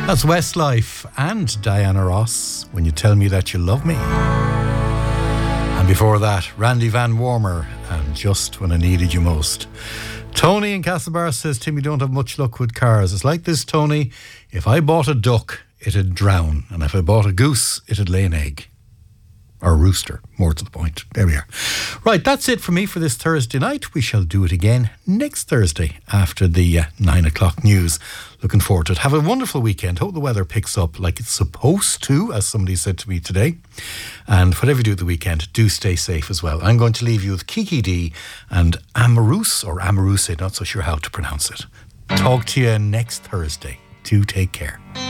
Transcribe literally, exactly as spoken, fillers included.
That's Westlife and Diana Ross, When You Tell Me That You Love Me. And before that, Randy Van Warmer and Just When I Needed You Most. Tony in Castlebar says, Tim, you don't have much luck with cars. It's like this, Tony. If I bought a duck, it'd drown. And if I bought a goose, it'd lay an egg. Or a rooster, more to the point. There we are. Right, that's it for me for this Thursday night. We shall do it again next Thursday after the uh, nine o'clock news. Looking forward to it. Have a wonderful weekend. Hope the weather picks up like it's supposed to, as somebody said to me today. And whatever you do at the weekend, do stay safe as well. I'm going to leave you with Kiki D and Amaruse, or Amaruse, not so sure how to pronounce it. Talk to you next Thursday. Do take care.